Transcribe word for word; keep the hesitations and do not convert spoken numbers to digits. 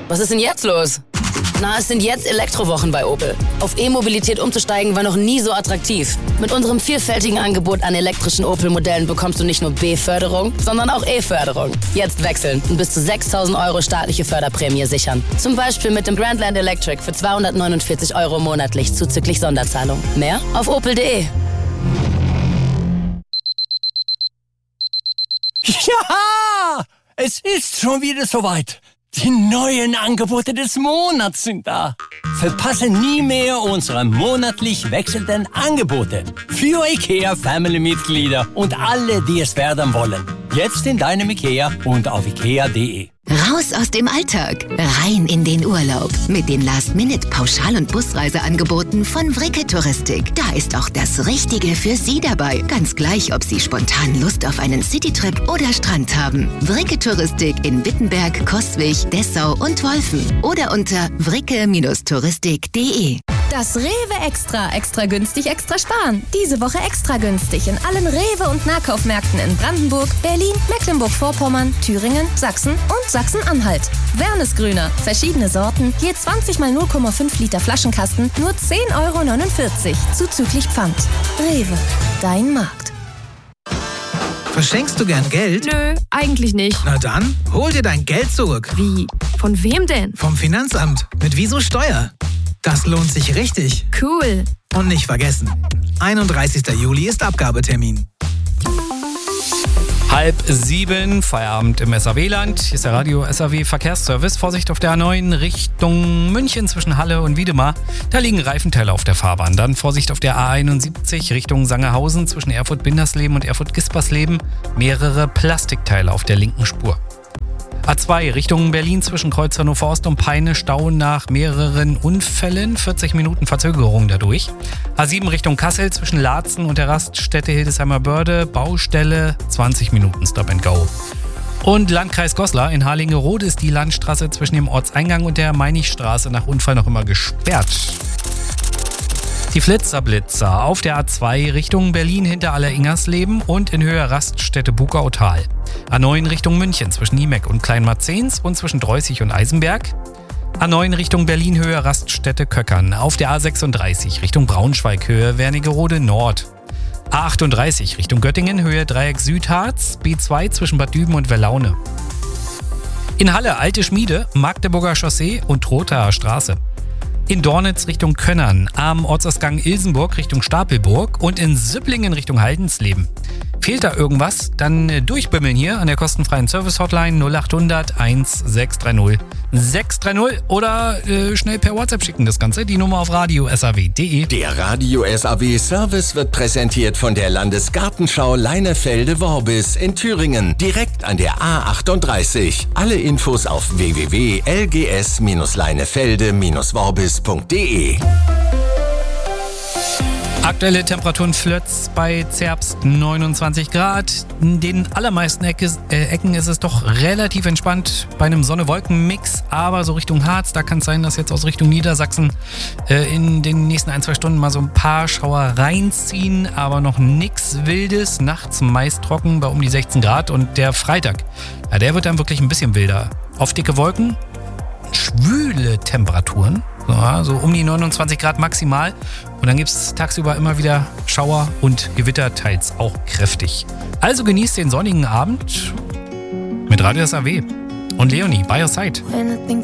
Was ist denn jetzt los? Na, es sind jetzt Elektrowochen bei Opel. Auf E-Mobilität umzusteigen war noch nie so attraktiv. Mit unserem vielfältigen Angebot an elektrischen Opel-Modellen bekommst du nicht nur B-Förderung, sondern auch E-Förderung. Jetzt wechseln und bis zu sechstausend Euro staatliche Förderprämie sichern. Zum Beispiel mit dem Grandland Electric für zweihundertneunundvierzig Euro monatlich zuzüglich Sonderzahlung. Mehr auf opel punkt de. Ja, es ist schon wieder soweit. Die neuen Angebote des Monats sind da. Verpasse nie mehr unsere monatlich wechselnden Angebote. Für IKEA-Family-Mitglieder und alle, die es werden wollen. Jetzt in deinem IKEA und auf ikea punkt de. Raus aus dem Alltag, rein in den Urlaub. Mit den Last-Minute-Pauschal- und Busreiseangeboten von Vricke Touristik. Da ist auch das Richtige für Sie dabei. Ganz gleich, ob Sie spontan Lust auf einen Citytrip oder Strand haben. Vricke Touristik in Wittenberg, Coswig, Dessau und Wolfen. Oder unter vricke touristik punkt de. Das Rewe Extra. Extra günstig, extra sparen. Diese Woche extra günstig in allen Rewe- und Nahkaufmärkten in Brandenburg, Berlin, Mecklenburg-Vorpommern, Thüringen, Sachsen und Sachsen-Anhalt. Wernesgrüner. Verschiedene Sorten. Je zwanzig mal null Komma fünf Liter Flaschenkasten. Nur zehn Euro neunundvierzig. Zuzüglich Pfand. Rewe. Dein Markt. Verschenkst du gern Geld? Nö, eigentlich nicht. Na dann, hol dir dein Geld zurück. Wie? Von wem denn? Vom Finanzamt. Mit Wieso Steuer. Das lohnt sich richtig. Cool. Und nicht vergessen, einunddreißigster Juli ist Abgabetermin. Halb sieben, Feierabend im S A W-Land. Hier ist der Radio S A W Verkehrsservice. Vorsicht auf der A neun Richtung München zwischen Halle und Wiedemar. Da liegen Reifenteile auf der Fahrbahn. Dann Vorsicht auf der A einundsiebzig Richtung Sangerhausen zwischen Erfurt-Bindersleben und Erfurt-Gispersleben. Mehrere Plastikteile auf der linken Spur. A zwei Richtung Berlin zwischen Kreuz Hannover Ost und Peine, Stau nach mehreren Unfällen, vierzig Minuten Verzögerung dadurch. A sieben Richtung Kassel zwischen Laatzen und der Raststätte Hildesheimer Börde, Baustelle, zwanzig Minuten Stop and Go. Und Landkreis Goslar in Harlingerode ist die Landstraße zwischen dem Ortseingang und der Meinichstraße nach Unfall noch immer gesperrt. Die Flitzerblitzer auf der A zwei Richtung Berlin hinter Alleringersleben und in Höhe Raststätte Bukautal. A neun Richtung München zwischen Niemeck und Kleinmarzens und zwischen Dreußig und Eisenberg. A neun Richtung Berlin Höhe Raststätte Köckern. Auf der A sechsunddreißig Richtung Braunschweig Höhe Wernigerode Nord. A achtunddreißig Richtung Göttingen Höhe Dreieck Südharz. B zwei zwischen Bad Düben und Wellaune. In Halle Alte Schmiede, Magdeburger Chaussee und Trothaer Straße. In Dornitz Richtung Könnern, am Ortsausgang Ilsenburg Richtung Stapelburg und in Süpplingen Richtung Haldensleben. Fehlt da irgendwas? Dann äh, durchbimmeln hier an der kostenfreien Service-Hotline null achthundert eins sechs drei null sechs drei null oder äh, schnell per WhatsApp schicken das Ganze. Die Nummer auf radio punkt s a w punkt de. Der Radio S A W Service wird präsentiert von der Landesgartenschau Leinefelde-Worbis in Thüringen, direkt an der A achtunddreißig. Alle Infos auf w w w punkt l g s leinefelde worbis punkt de. Aktuelle Temperaturen Flötz bei Zerbst neunundzwanzig Grad. In den allermeisten Ecke, äh, Ecken ist es doch relativ entspannt bei einem Sonne-Wolken-Mix. Aber so Richtung Harz, da kann es sein, dass jetzt aus Richtung Niedersachsen äh, in den nächsten ein, zwei Stunden mal so ein paar Schauer reinziehen. Aber noch nichts Wildes. Nachts meist trocken bei um die sechzehn Grad. Und der Freitag, ja, der wird dann wirklich ein bisschen wilder. Auf dicke Wolken, schwüle Temperaturen. Ja, so um die neunundzwanzig Grad maximal. Und dann gibt es tagsüber immer wieder Schauer und Gewitter, teils auch kräftig. Also genießt den sonnigen Abend mit Radio S A W und Leonie by your side.